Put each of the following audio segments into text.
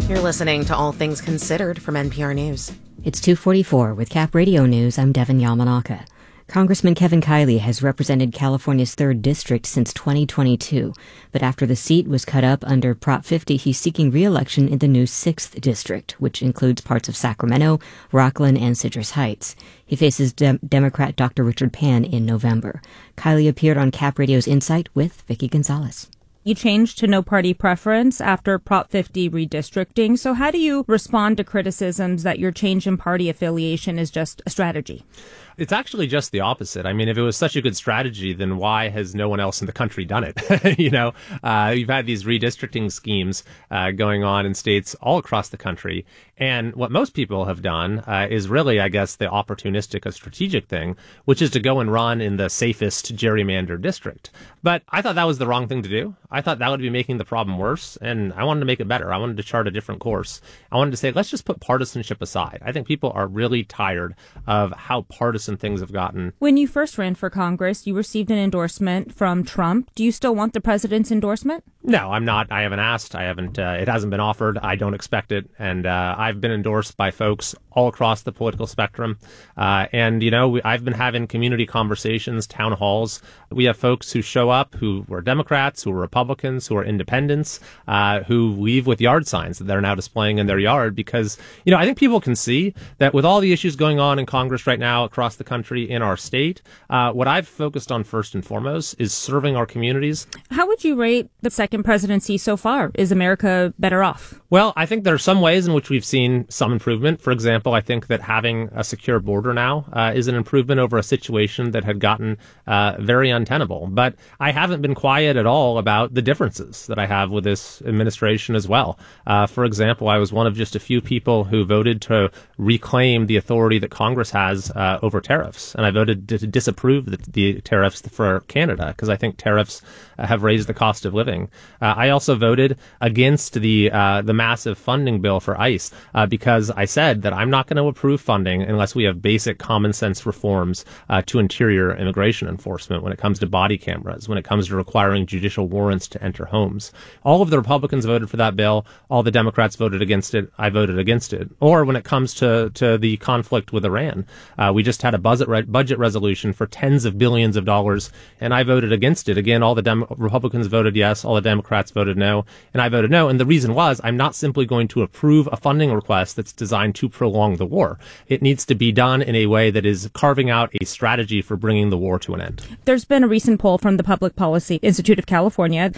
You're listening to All Things Considered from NPR News. It's 2:44 with Cap Radio News. I'm Devin Yamanaka. Congressman Kevin Kiley has represented California's 3rd District since 2022, but after the seat was cut up under Prop 50, he's seeking re-election in the new 6th District, which includes parts of Sacramento, Rockland, and Citrus Heights. He faces Democrat Dr. Richard Pan in November. Kiley appeared on Cap Radio's Insight with Vicki Gonzalez. You changed to no party preference after Prop 50 redistricting. So how do you respond to criticisms that your change in party affiliation is just a strategy? It's actually just the opposite. I mean, if it was such a good strategy, then why has no one else in the country done it? You've had these redistricting schemes going on in states all across the country. And what most people have done is really, I guess, the opportunistic or strategic thing, which is to go and run in the safest gerrymandered district. But I thought that was the wrong thing to do. I thought that would be making the problem worse, and I wanted to make it better. I wanted to chart a different course. I wanted to say, let's just put partisanship aside. I think people are really tired of how partisan things have gotten. When you first ran for Congress, you received an endorsement from Trump. Do you still want the president's endorsement? No, I'm not. I haven't asked. It hasn't been offered. I don't expect it. And I've been endorsed by folks all across the political spectrum. I've been having community conversations, town halls. We have folks who show up who were Democrats, who are Republicans, who are independents, who leave with yard signs that they're now displaying in their yard because, I think people can see that with all the issues going on in Congress right now across the country, in our state, what I've focused on first and foremost is serving our communities. How would you rate the second presidency so far? Is America better off? Well, I think there are some ways in which we've seen some improvement. For example, I think that having a secure border now is an improvement over a situation that had gotten very untenable. But I haven't been quiet at all about the differences that I have with this administration as well. For example, I was one of just a few people who voted to reclaim the authority that Congress has over tariffs. And I voted to disapprove the tariffs for Canada because I think tariffs have raised the cost of living. I also voted against the massive funding bill for ICE because I said that I'm not going to approve funding unless we have basic common sense reforms to interior immigration enforcement when it comes to body cameras, when it comes to requiring judicial warrants to enter homes. All of the Republicans voted for that bill. All the Democrats voted against it. I voted against it. Or when it comes to the conflict with Iran, we just had a budget resolution for tens of billions of dollars, and I voted against it. Again, all the Republicans voted yes, all the Democrats voted no, and I voted no. And the reason was I'm not simply going to approve a funding request that's designed to prolong the war. It needs to be done in a way that is carving out a strategy for bringing the war to an end. There's been a recent poll from the Public Policy Institute of California.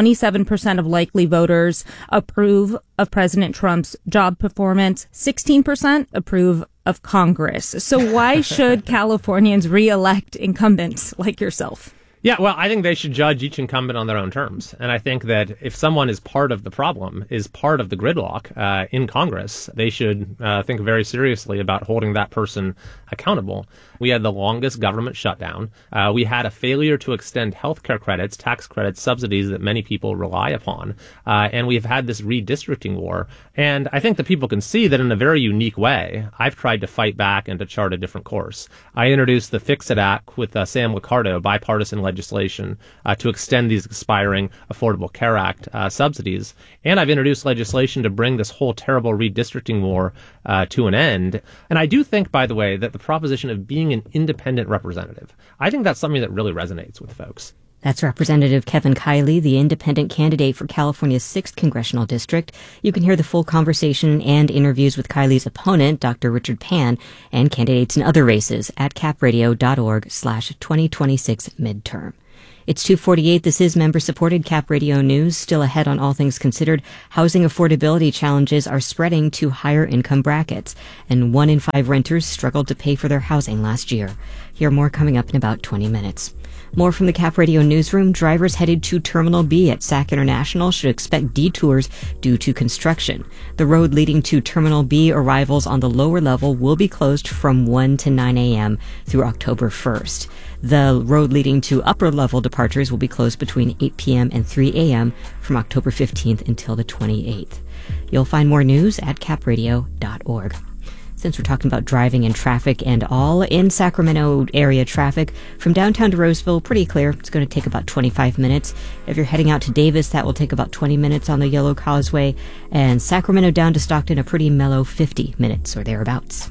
27% of likely voters approve of President Trump's job performance. 16% approve of Congress. So why should Californians re-elect incumbents like yourself? Yeah, well, I think they should judge each incumbent on their own terms. And I think that if someone is part of the problem, is part of the gridlock in Congress, they should think very seriously about holding that person accountable. We had the longest government shutdown. We had a failure to extend health care credits, tax credits, subsidies that many people rely upon. And we've had this redistricting war. And I think that people can see that in a very unique way, I've tried to fight back and to chart a different course. I introduced the Fix-It Act with Sam Liccardo, bipartisan legislation to extend these expiring Affordable Care Act subsidies. And I've introduced legislation to bring this whole terrible redistricting war to an end. And I do think, by the way, that the proposition of being an independent representative, I think that's something that really resonates with folks. That's Representative Kevin Kiley, the independent candidate for California's 6th Congressional District. You can hear the full conversation and interviews with Kiley's opponent, Dr. Richard Pan, and candidates in other races at capradio.org/2026 midterm. It's 2:48. This is member-supported Cap Radio News. Still ahead on All Things Considered, housing affordability challenges are spreading to higher income brackets, and 1 in 5 renters struggled to pay for their housing last year. Hear more coming up in about 20 minutes. More from the Cap Radio newsroom. Drivers headed to Terminal B at Sac International should expect detours due to construction. The road leading to Terminal B arrivals on the lower level will be closed from 1 to 9 a.m. through October 1st. The road leading to upper level departures will be closed between 8 p.m. and 3 a.m. from October 15th until the 28th. You'll find more news at capradio.org. Since we're talking about driving and traffic and all, in Sacramento area traffic from downtown to Roseville, pretty clear. It's going to take about 25 minutes. If you're heading out to Davis, that will take about 20 minutes on the Yellow Causeway. And Sacramento down to Stockton, a pretty mellow 50 minutes or thereabouts.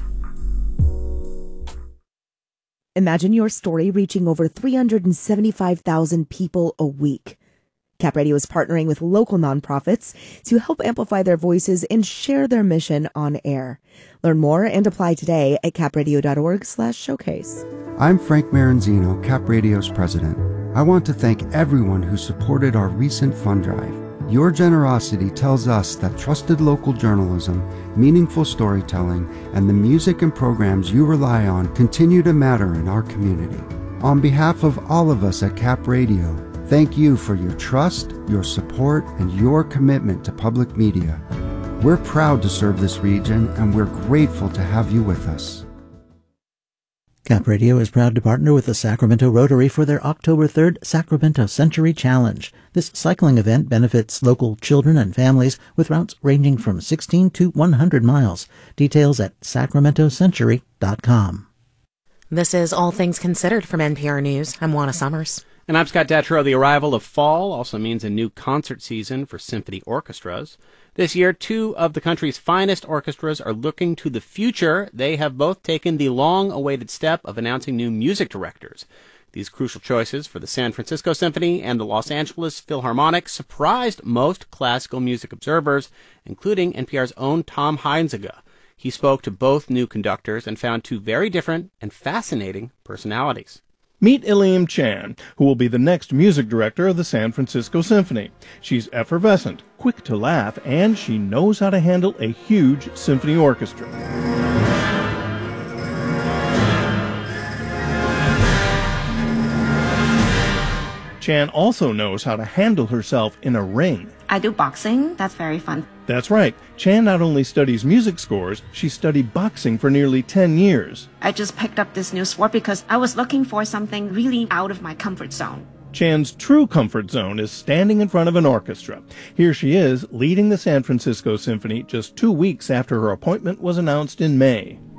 Imagine your story reaching over 375,000 people a week. Cap Radio is partnering with local nonprofits to help amplify their voices and share their mission on air. Learn more and apply today at capradio.org/showcase. I'm Frank Maranzino, Cap Radio's president. I want to thank everyone who supported our recent fund drive. Your generosity tells us that trusted local journalism, meaningful storytelling, and the music and programs you rely on continue to matter in our community. On behalf of all of us at Cap Radio, thank you for your trust, your support, and your commitment to public media. We're proud to serve this region, and we're grateful to have you with us. Cap Radio is proud to partner with the Sacramento Rotary for their October 3rd Sacramento Century Challenge. This cycling event benefits local children and families with routes ranging from 16 to 100 miles. Details at sacramentocentury.com. This is All Things Considered from NPR News. I'm Juana Summers. And I'm Scott Detrow. The arrival of fall also means a new concert season for symphony orchestras. This year, two of the country's finest orchestras are looking to the future. They have both taken the long-awaited step of announcing new music directors. These crucial choices for the San Francisco Symphony and the Los Angeles Philharmonic surprised most classical music observers, including NPR's own Tom Heinzega. He spoke to both new conductors and found two very different and fascinating personalities. Meet Elaine Chan, who will be the next music director of the San Francisco Symphony. She's effervescent, quick to laugh, and she knows how to handle a huge symphony orchestra. Chan also knows how to handle herself in a ring. I do boxing. That's very fun. That's right. Chan not only studies music scores, she studied boxing for nearly 10 years. I just picked up this new sport because I was looking for something really out of my comfort zone. Chan's true comfort zone is standing in front of an orchestra. Here she is, leading the San Francisco Symphony just 2 weeks after her appointment was announced in May.